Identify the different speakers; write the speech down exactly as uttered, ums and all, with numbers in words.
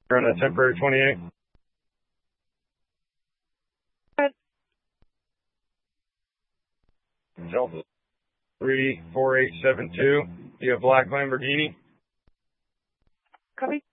Speaker 1: We're on a temporary twenty-eight. Delta three four eight seven two. You have black Lamborghini.
Speaker 2: Copy.